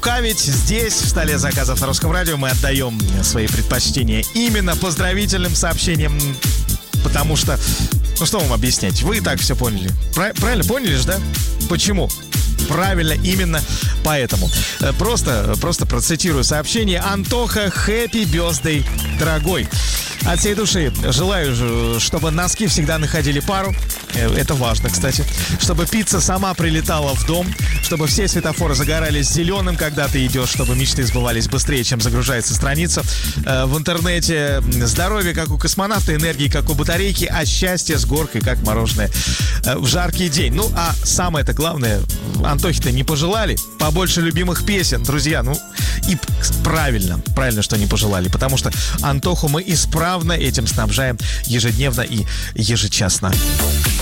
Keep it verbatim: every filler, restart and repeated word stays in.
Ведь здесь, в столе заказов на Русском радио, мы отдаем свои предпочтения именно поздравительным сообщениям, потому что, ну что вам объяснять, вы и так все поняли. Правильно поняли же, да? Почему? Правильно, именно поэтому. Просто, просто процитирую сообщение. Антоха, happy birthday, дорогой. От всей души желаю, чтобы носки всегда находили пару. Это важно, кстати. Чтобы пицца сама прилетала в дом. Чтобы все светофоры загорались зеленым, когда ты идешь. Чтобы мечты сбывались быстрее, чем загружается страница в интернете. Здоровье, как у космонавта, энергии, как у батарейки, а счастье с горкой, как мороженое в жаркий день. Ну, а самое-то главное, Антохе-то не пожелали. Побольше любимых песен, друзья. Ну, и правильно, правильно, что не пожелали. Потому что Антоху мы исправно этим снабжаем ежедневно и ежечасно.